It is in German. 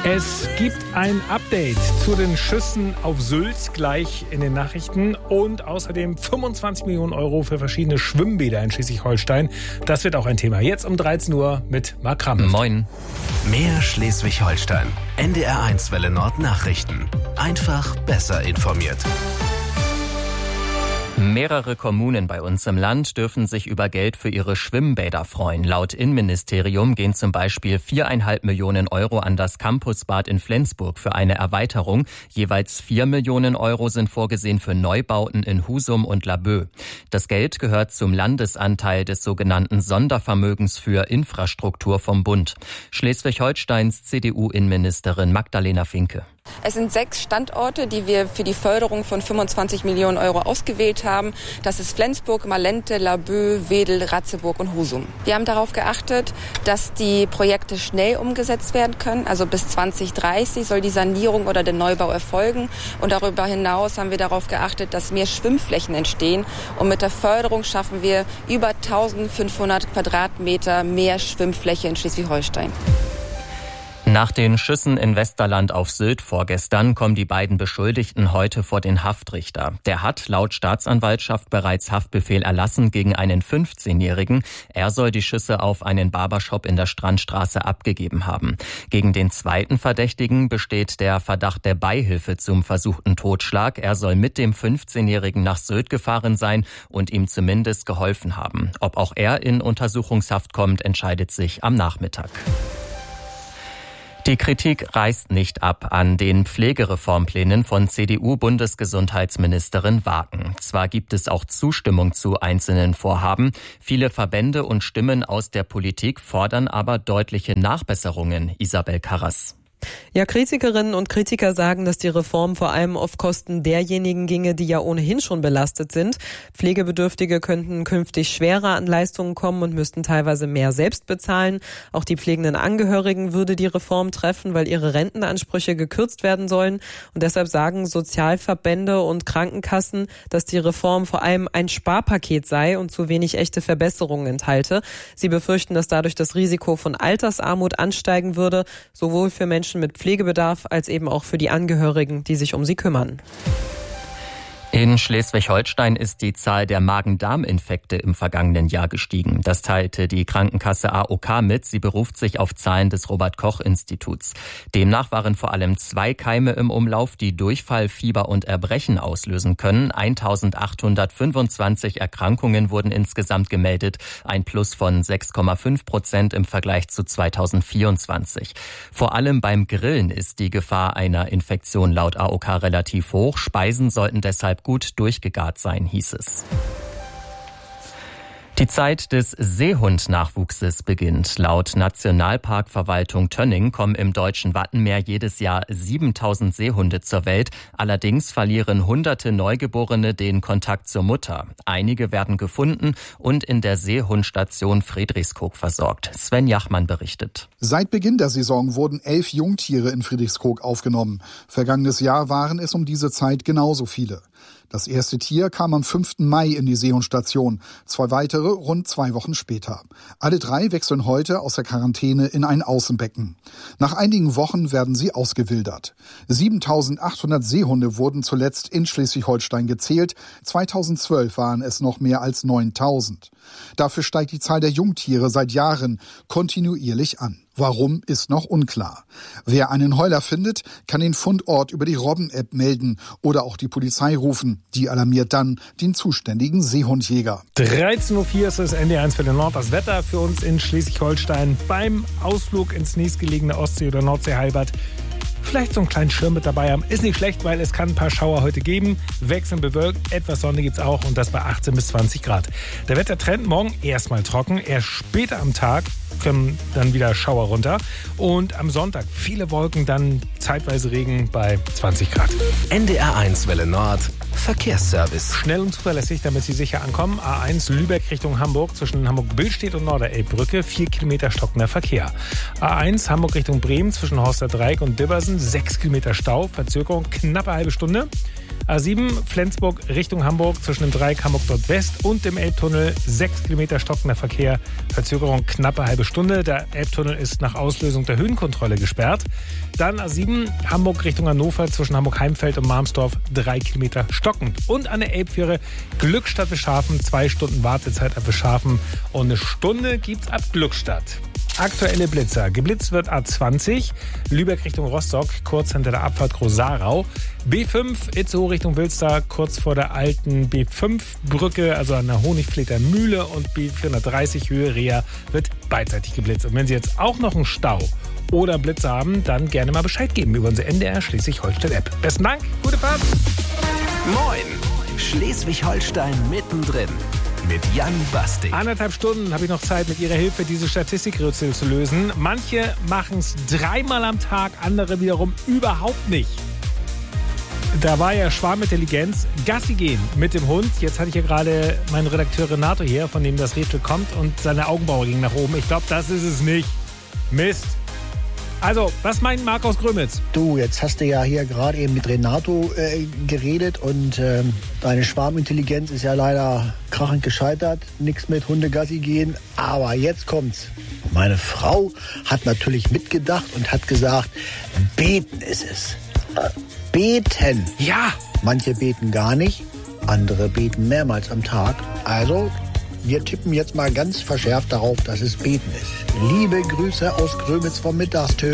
Es gibt ein Update zu den Schüssen auf Sylt gleich in den Nachrichten und außerdem 25 Millionen Euro für verschiedene Schwimmbäder in Schleswig-Holstein. Das wird auch ein Thema. Jetzt um 13 Uhr mit Marc Kramm. Moin. Mehr Schleswig-Holstein. NDR1 Welle Nord Nachrichten. Einfach besser informiert. Mehrere Kommunen bei uns im Land dürfen sich über Geld für ihre Schwimmbäder freuen. Laut Innenministerium gehen zum Beispiel 4,5 Millionen Euro an das Campusbad in Flensburg für eine Erweiterung. Jeweils 4 Millionen Euro sind vorgesehen für Neubauten in Husum und Laboe. Das Geld gehört zum Landesanteil des sogenannten Sondervermögens für Infrastruktur vom Bund. Schleswig-Holsteins CDU-Innenministerin Magdalena Finke. Es sind 6 Standorte, die wir für die Förderung von 25 Millionen Euro ausgewählt haben. Das ist Flensburg, Malente, Laboe, Wedel, Ratzeburg und Husum. Wir haben darauf geachtet, dass die Projekte schnell umgesetzt werden können. Also bis 2030 soll die Sanierung oder der Neubau erfolgen. Und darüber hinaus haben wir darauf geachtet, dass mehr Schwimmflächen entstehen. Und mit der Förderung schaffen wir über 1500 Quadratmeter mehr Schwimmfläche in Schleswig-Holstein. Nach den Schüssen in Westerland auf Sylt vorgestern kommen die beiden Beschuldigten heute vor den Haftrichter. Der hat laut Staatsanwaltschaft bereits Haftbefehl erlassen gegen einen 15-Jährigen. Er soll die Schüsse auf einen Barbershop in der Strandstraße abgegeben haben. Gegen den zweiten Verdächtigen besteht der Verdacht der Beihilfe zum versuchten Totschlag. Er soll mit dem 15-Jährigen nach Sylt gefahren sein und ihm zumindest geholfen haben. Ob auch er in Untersuchungshaft kommt, entscheidet sich am Nachmittag. Die Kritik reißt nicht ab an den Pflegereformplänen von CDU-Bundesgesundheitsministerin Waken. Zwar gibt es auch Zustimmung zu einzelnen Vorhaben, viele Verbände und Stimmen aus der Politik fordern aber deutliche Nachbesserungen. Isabel Karras. Ja, Kritikerinnen und Kritiker sagen, dass die Reform vor allem auf Kosten derjenigen ginge, die ja ohnehin schon belastet sind. Pflegebedürftige könnten künftig schwerer an Leistungen kommen und müssten teilweise mehr selbst bezahlen. Auch die pflegenden Angehörigen würde die Reform treffen, weil ihre Rentenansprüche gekürzt werden sollen. Und deshalb sagen Sozialverbände und Krankenkassen, dass die Reform vor allem ein Sparpaket sei und zu wenig echte Verbesserungen enthalte. Sie befürchten, dass dadurch das Risiko von Altersarmut ansteigen würde, sowohl für Menschen mit Pflegebedarf als eben auch für die Angehörigen, die sich um sie kümmern. In Schleswig-Holstein ist die Zahl der Magen-Darm-Infekte im vergangenen Jahr gestiegen. Das teilte die Krankenkasse AOK mit. Sie beruft sich auf Zahlen des Robert-Koch-Instituts. Demnach waren vor allem 2 Keime im Umlauf, die Durchfall, Fieber und Erbrechen auslösen können. 1825 Erkrankungen wurden insgesamt gemeldet, ein Plus von 6,5% im Vergleich zu 2024. Vor allem beim Grillen ist die Gefahr einer Infektion laut AOK relativ hoch. Speisen sollten deshalb gut durchgegart sein, hieß es. Die Zeit des Seehundnachwuchses beginnt. Laut Nationalparkverwaltung Tönning kommen im deutschen Wattenmeer jedes Jahr 7000 Seehunde zur Welt. Allerdings verlieren Hunderte Neugeborene den Kontakt zur Mutter. Einige werden gefunden und in der Seehundstation Friedrichskoog versorgt. Sven Jachmann berichtet. Seit Beginn der Saison wurden 11 Jungtiere in Friedrichskoog aufgenommen. Vergangenes Jahr waren es um diese Zeit genauso viele. Das erste Tier kam am 5. Mai in die Seehundstation, 2 weitere rund 2 Wochen später. Alle 3 wechseln heute aus der Quarantäne in ein Außenbecken. Nach einigen Wochen werden sie ausgewildert. 7.800 Seehunde wurden zuletzt in Schleswig-Holstein gezählt. 2012 waren es noch mehr als 9.000. Dafür steigt die Zahl der Jungtiere seit Jahren kontinuierlich an. Warum, ist noch unklar. Wer einen Heuler findet, kann den Fundort über die Robben-App melden oder auch die Polizei rufen. Die alarmiert dann den zuständigen Seehundjäger. 13.04 Uhr ist das NDR1 Welle Nord. Das Wetter für uns in Schleswig-Holstein beim Ausflug ins nächstgelegene Ostsee- oder Nordseehalbad. Vielleicht so einen kleinen Schirm mit dabei haben. Ist nicht schlecht, weil es kann ein paar Schauer heute geben. Wechselnd bewölkt, etwas Sonne gibt's auch und das bei 18 bis 20 Grad. Der Wettertrend morgen erstmal trocken. Erst später am Tag kommen dann wieder Schauer runter. Und am Sonntag viele Wolken, dann zeitweise Regen bei 20 Grad. NDR1 Welle Nord Verkehrsservice. Schnell und zuverlässig, damit Sie sicher ankommen. A1 Lübeck Richtung Hamburg zwischen Hamburg-Billstedt und Norderelbbrücke 4 Kilometer stockender Verkehr. A1 Hamburg Richtung Bremen zwischen Horster Dreieck und Dibbersen 6 Kilometer Stau, Verzögerung knappe halbe Stunde. A7 Flensburg Richtung Hamburg zwischen dem Dreieck Hamburg Nordwest und dem Elbtunnel 6 Kilometer stockender Verkehr. Verzögerung knappe halbe Stunde. Der Elbtunnel ist nach Auslösung der Höhenkontrolle gesperrt. Dann A7 Hamburg Richtung Hannover zwischen Hamburg-Heimfeld und Marmsdorf 3 Kilometer stockend. Und an der Elbfähre Glückstadt Wischhafen 2 Stunden Wartezeit ab Wischhafen und eine Stunde gibt's ab Glückstadt. Aktuelle Blitzer. Geblitzt wird A20, Lübeck Richtung Rostock, kurz hinter der Abfahrt Groß-Sarau. B5, Itzehoe Richtung Wilster, kurz vor der alten B5-Brücke, also an der Honigfleter Mühle, und B430 Höhe Reha wird beidseitig geblitzt. Und wenn Sie jetzt auch noch einen Stau oder einen Blitzer haben, dann gerne mal Bescheid geben über unsere NDR Schleswig-Holstein-App. Besten Dank, gute Fahrt. Moin, Schleswig-Holstein mittendrin. Mit Jan Bastik. 1,5 Stunden habe ich noch Zeit, mit Ihrer Hilfe diese Statistikrätsel zu lösen. Manche machen es 3-mal am Tag, andere wiederum überhaupt nicht. Da war ja Schwarmintelligenz, Gassi gehen mit dem Hund. Jetzt hatte ich ja gerade meinen Redakteur Renato hier, von dem das Rätsel kommt, und seine Augenbraue ging nach oben. Ich glaube, das ist es nicht. Mist. Also, was meint Marc aus Grömitz? Du, jetzt hast du ja hier gerade eben mit Renato geredet und deine Schwarmintelligenz ist ja leider krachend gescheitert. Nix mit Hundegassi gehen, aber jetzt kommt's. Meine Frau hat natürlich mitgedacht und hat gesagt, beten ist es. Beten. Ja. Manche beten gar nicht, andere beten mehrmals am Tag. Also, wir tippen jetzt mal ganz verschärft darauf, dass es beten ist. Liebe Grüße aus Grömitz vom Mittagstisch.